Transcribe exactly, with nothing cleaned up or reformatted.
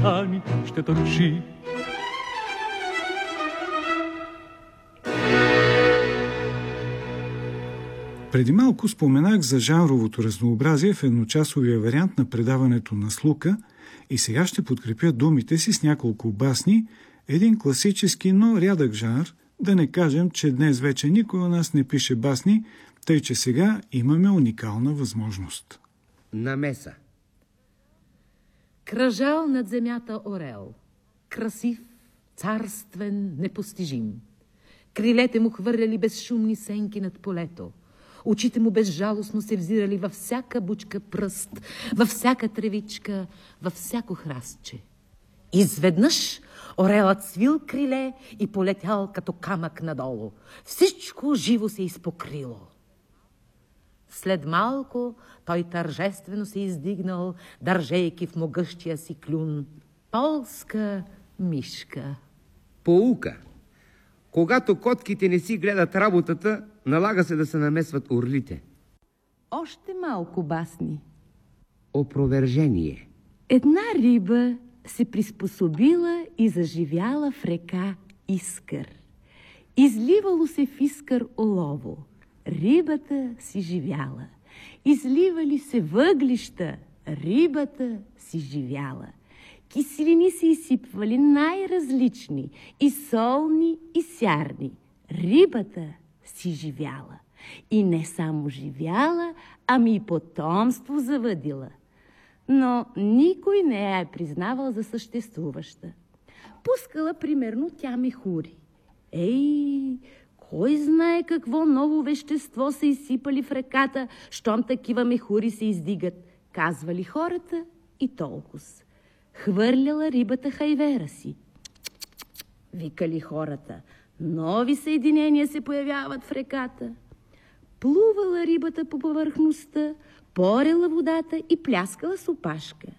фонтани ще точи. Преди малко споменах за жанровото разнообразие в едночасовия вариант на предаването на Слука и сега ще подкрепя думите си с няколко басни, един класически, но рядък жанр, да не кажем, че днес вече никой от нас не пише басни, тъй че сега имаме уникална възможност. Намеса. Кръжал над земята орел, красив, царствен, непостижим. Крилете му хвърляли безшумни сенки над полето. Очите му безжалостно се взирали във всяка бучка пръст, във всяка тревичка, във всяко храстче. Изведнъж орелът свил криле и полетял като камък надолу. Всичко живо се изпокрило. След малко той тържествено се издигнал, държейки в могъщия си клюн полска мишка. Поука. Когато котките не си гледат работата, налага се да се намесват орлите. Още малко басни. Опровержение. Една риба се приспособила и заживяла в река Искър. Изливало се в Искър олово. Рибата си живяла. Изливали се въглища. Рибата си живяла. Киселини се изсипвали най-различни, и солни, и сярни. Рибата си живяла. И не само живяла, ами и потомство завъдила. Но никой не я е признавал за съществуваща. Пускала примерно тя мехури. Ей, кой знае какво ново вещество са изсипали в реката, щом такива мехури се издигат, казвали хората и толкова. Хвърляла рибата хайвера си. Викали хората, нови съединения се появяват в реката. Плувала рибата по повърхността, порела водата и пляскала с опашка.